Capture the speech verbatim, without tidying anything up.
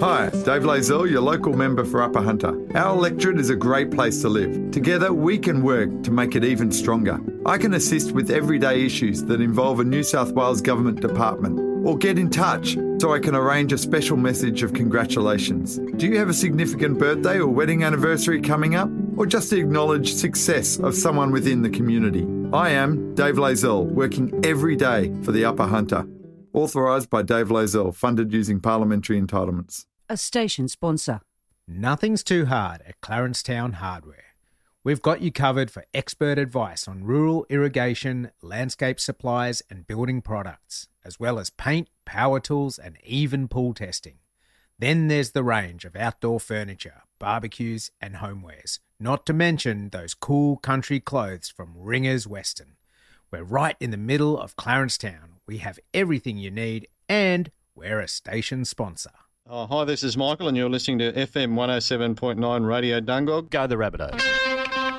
Hi, Dave Lazell, your local member for Upper Hunter. Our electorate is a great place to live. Together, we can work to make it even stronger. I can assist with everyday issues that involve a New South Wales government department, or get in touch so I can arrange a special message of congratulations. Do you have a significant birthday or wedding anniversary coming up, or just to acknowledge success of someone within the community? I am Dave Lazell, working every day for the Upper Hunter. Authorised by Dave Lazell, funded using parliamentary entitlements. A station sponsor. Nothing's too hard at Clarence Town Hardware. We've got you covered for expert advice on rural irrigation, landscape supplies and building products, as well as paint, power tools and even pool testing. Then there's the range of outdoor furniture, barbecues and homewares, not to mention those cool country clothes from Ringers Western. We're right in the middle of Clarence Town. We have everything you need and we're a station sponsor. Oh, hi, this is Michael and you're listening to F M one oh seven point nine Radio Dungog. Go the Rabbitohs.